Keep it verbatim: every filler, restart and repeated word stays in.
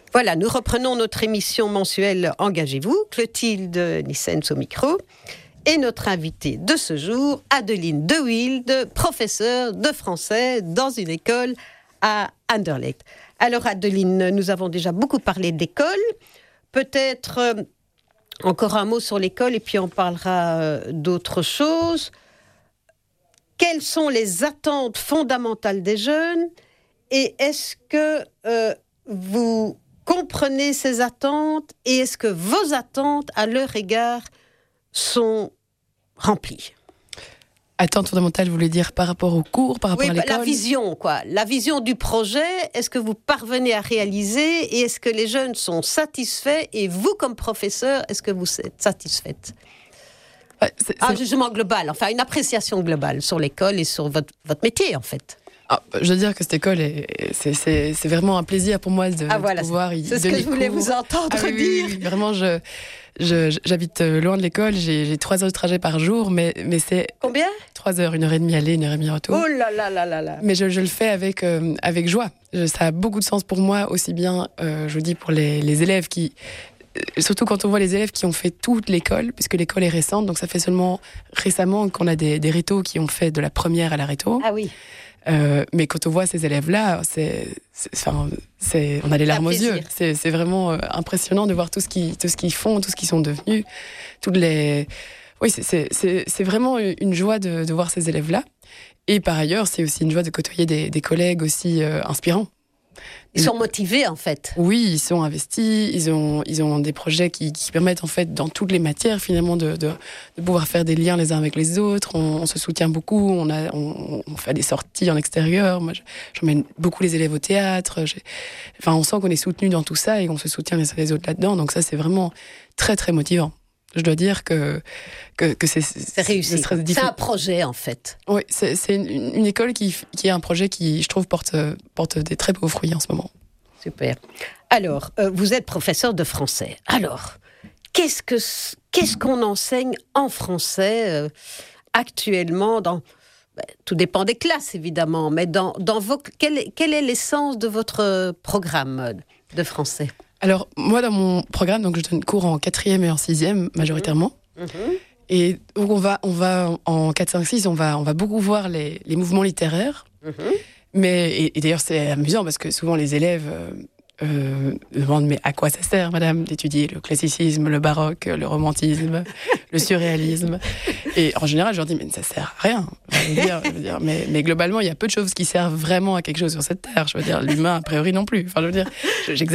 Voilà, nous reprenons notre émission mensuelle Engagez-vous. Clotilde Nissens au micro. Et notre invitée de ce jour, Adeline De Wilde, professeure de français dans une école à Anderlecht. Alors Adeline, nous avons déjà beaucoup parlé d'école. Peut-être euh, encore un mot sur l'école et puis on parlera euh, d'autres choses. Quelles sont les attentes fondamentales des jeunes et est-ce que euh, vous comprenez ces attentes et est-ce que vos attentes à leur égard sont remplies? Attentes fondamentales, vous voulez dire par rapport au cours, par rapport oui, à l'école? La vision, quoi. La vision du projet, est-ce que vous parvenez à réaliser et est-ce que les jeunes sont satisfaits et vous, comme professeur, est-ce que vous êtes satisfaite? Ouais, c'est, c'est... Un jugement global, enfin une appréciation globale sur l'école et sur votre, votre métier, en fait. Ah, je veux dire que cette école, est, c'est, c'est, c'est vraiment un plaisir pour moi de, ah, voilà, de pouvoir y c'est ce que je voulais cours. Vous entendre ah, oui, dire. Oui, oui, vraiment, je, je, j'habite loin de l'école, j'ai, j'ai trois heures de trajet par jour, mais, mais c'est... Combien? Trois heures, une heure et demie aller, une heure et demie retour. Oh là là là là là. Mais je, je le fais avec, euh, avec joie. Je, ça a beaucoup de sens pour moi, aussi bien, euh, je vous dis, pour les, les élèves qui... Surtout quand on voit les élèves qui ont fait toute l'école, puisque l'école est récente, donc ça fait seulement récemment qu'on a des, des rétos qui ont fait de la première à la réto. Ah oui. Euh, mais quand on voit ces élèves-là, c'est, c'est, enfin, c'est, on a les larmes aux yeux. C'est, c'est vraiment euh, impressionnant de voir tout ce qu'ils, tout ce qu'ils font, tout ce qu'ils sont devenus, toutes les. Oui, c'est, c'est, c'est, c'est vraiment une joie de, de voir ces élèves-là. Et par ailleurs, c'est aussi une joie de côtoyer des, des collègues aussi euh, inspirants. Ils sont motivés, en fait. Oui, ils sont investis, ils ont, ils ont des projets qui, qui permettent, en fait, dans toutes les matières, finalement, de, de, de pouvoir faire des liens les uns avec les autres. On, on se soutient beaucoup, on, a, on, on fait des sorties en extérieur. Moi, j'emmène beaucoup les élèves au théâtre. J'ai, enfin, on sent qu'on est soutenus dans tout ça et qu'on se soutient les uns les autres là-dedans. Donc ça, c'est vraiment très, très motivant. Je dois dire que, que, que c'est... C'est réussi. C'est, c'est un projet, en fait. Oui, c'est, c'est une, une école qui, qui est un projet qui, je trouve, porte, porte des très beaux fruits en ce moment. Super. Alors, euh, vous êtes professeur de français. Alors, qu'est-ce, que, qu'est-ce qu'on enseigne en français euh, actuellement dans... Ben, tout dépend des classes, évidemment, mais dans, dans vos... Quelle est, quelle est l'essence de votre programme de français ? Alors, moi, dans mon programme, donc, je donne cours en quatrième et en sixième, majoritairement. Mmh. Et donc, on va, on va en quatre, cinq, six, on va, on va beaucoup voir les, les mouvements littéraires. Mmh. Mais, et, et d'ailleurs, c'est amusant parce que souvent, les élèves euh, euh, demandent « Mais à quoi ça sert, madame, d'étudier le classicisme, le baroque, le romantisme, le surréalisme ?» Et en général, je leur dis « Mais ça sert à rien. » Je veux dire, je veux dire, mais, mais globalement, il y a peu de choses qui servent vraiment à quelque chose sur cette terre. Je veux dire, l'humain, a priori, non plus. Enfin, je veux dire, j'exagère.